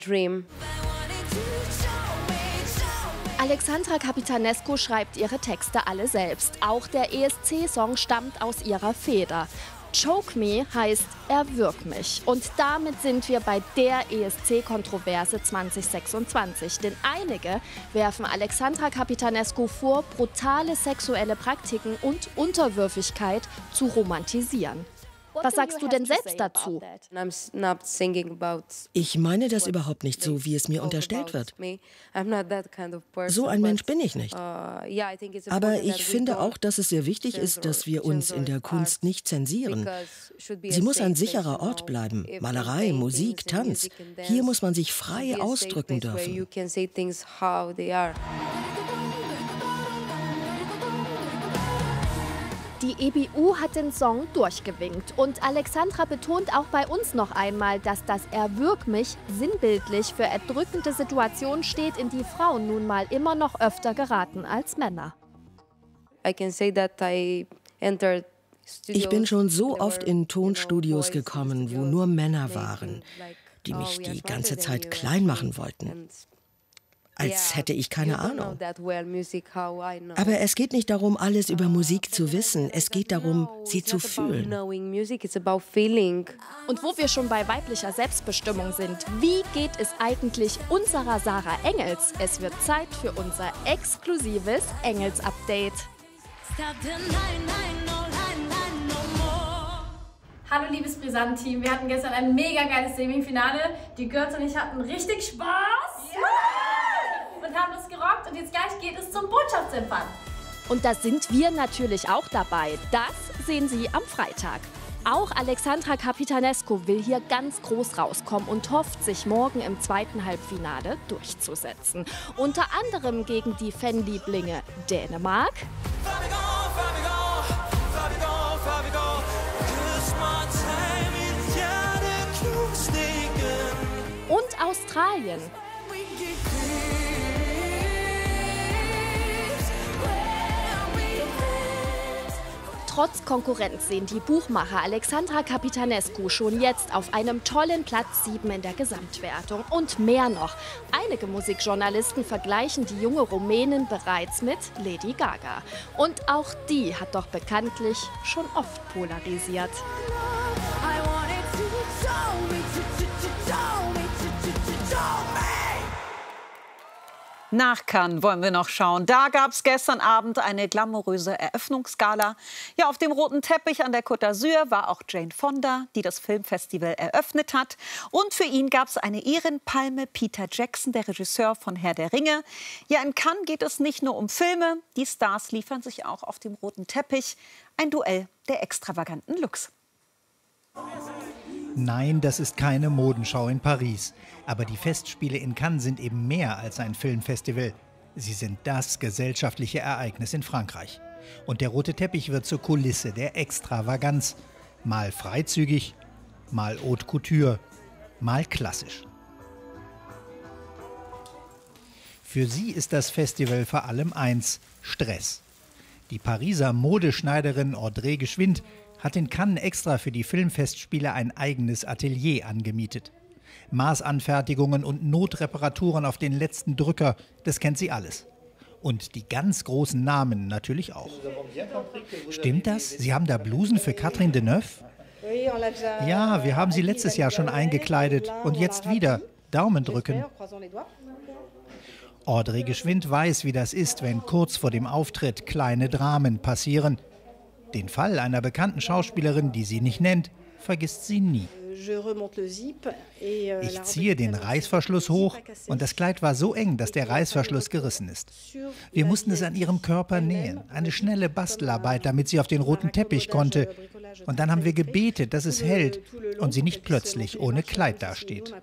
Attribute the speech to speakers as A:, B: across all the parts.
A: Dream.
B: Alexandra Capitanescu schreibt ihre Texte alle selbst. Auch der ESC-Song stammt aus ihrer Feder. Choke Me heißt Erwürg mich. Und damit sind wir bei der ESC-Kontroverse 2026. Denn einige werfen Alexandra Capitanescu vor, brutale sexuelle Praktiken und Unterwürfigkeit zu romantisieren. Was sagst du denn selbst dazu?
C: Ich meine das überhaupt nicht so, wie es mir unterstellt wird. So ein Mensch bin ich nicht. Aber ich finde auch, dass es sehr wichtig ist, dass wir uns in der Kunst nicht zensieren. Sie muss ein sicherer Ort bleiben. Malerei, Musik, Tanz. Hier muss man sich frei ausdrücken dürfen.
B: Die EBU hat den Song durchgewinkt und Alexandra betont auch bei uns noch einmal, dass das Erwürg mich sinnbildlich für erdrückende Situationen steht, in die Frauen nun mal immer noch öfter geraten als Männer.
C: Ich bin schon so oft in Tonstudios gekommen, wo nur Männer waren, die mich die ganze Zeit klein machen wollten. Als hätte ich keine Ahnung. Aber es geht nicht darum, alles über Musik zu wissen. Es geht darum, sie zu fühlen.
B: Und wo wir schon bei weiblicher Selbstbestimmung sind, wie geht es eigentlich unserer Sarah Engels? Es wird Zeit für unser exklusives Engels-Update.
D: Hallo liebes Brisant-Team, wir hatten gestern ein mega geiles Semifinale. Die Girls und ich hatten richtig Spaß. Ja! Und haben das gerockt und jetzt gleich geht es zum Botschaftsempfang.
B: Und da sind wir natürlich auch dabei. Das sehen Sie am Freitag. Auch Alexandra Capitanescu will hier ganz groß rauskommen und hofft, sich morgen im zweiten Halbfinale durchzusetzen. Unter anderem gegen die Fanlieblinge Dänemark und Australien. Trotz Konkurrenz sehen die Buchmacher Alexandra Capitanescu schon jetzt auf einem tollen Platz 7 in der Gesamtwertung. Und mehr noch. Einige Musikjournalisten vergleichen die junge Rumänin bereits mit Lady Gaga. Und auch die hat doch bekanntlich schon oft polarisiert.
E: Nach Cannes wollen wir noch schauen. Da gab es gestern Abend eine glamouröse Eröffnungsgala. Ja, auf dem roten Teppich an der Côte d'Azur war auch Jane Fonda, die das Filmfestival eröffnet hat. Und für ihn gab es eine Ehrenpalme. Peter Jackson, der Regisseur von Herr der Ringe. Ja, in Cannes geht es nicht nur um Filme. Die Stars liefern sich auch auf dem roten Teppich ein Duell der extravaganten Looks.
F: Nein, das ist keine Modenschau in Paris. Aber die Festspiele in Cannes sind eben mehr als ein Filmfestival. Sie sind das gesellschaftliche Ereignis in Frankreich. Und der rote Teppich wird zur Kulisse der Extravaganz. Mal freizügig, mal Haute Couture, mal klassisch. Für sie ist das Festival vor allem eins: Stress. Die Pariser Modeschneiderin Audrey Geschwind hat in Cannes extra für die Filmfestspiele ein eigenes Atelier angemietet. Maßanfertigungen und Notreparaturen auf den letzten Drücker, das kennt sie alles. Und die ganz großen Namen natürlich auch. Stimmt das? Sie haben da Blusen für Catherine Deneuve? Ja, wir haben sie letztes Jahr schon eingekleidet und jetzt wieder. Daumen drücken. Audrey Geschwind weiß, wie das ist, wenn kurz vor dem Auftritt kleine Dramen passieren. Den Fall einer bekannten Schauspielerin, die sie nicht nennt, vergisst sie nie. Ich ziehe den Reißverschluss hoch und das Kleid war so eng, dass der Reißverschluss gerissen ist. Wir mussten es an ihrem Körper nähen, eine schnelle Bastelarbeit, damit sie auf den roten Teppich konnte. Und dann haben wir gebetet, dass es hält und sie nicht plötzlich ohne Kleid dasteht.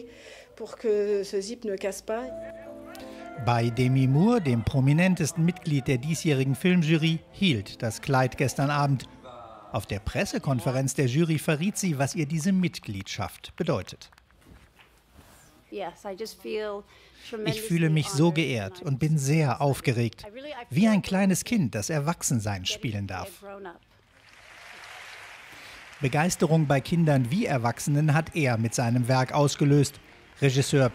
F: Bei Demi Moore, dem prominentesten Mitglied der diesjährigen Filmjury, hielt das Kleid gestern Abend. Auf der Pressekonferenz der Jury verriet sie, was ihr diese Mitgliedschaft bedeutet. Ich fühle mich so geehrt und bin sehr aufgeregt, wie ein kleines Kind, das Erwachsensein spielen darf. Begeisterung bei Kindern wie Erwachsenen hat er mit seinem Werk ausgelöst. Regisseur